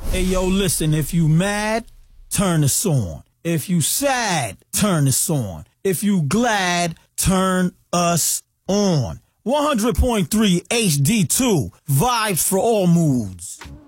Hey, yo, listen, if you mad, turn this on. If you sad, turn this on. If you glad, turn us on. 100.3 HD2, vibes for all moods.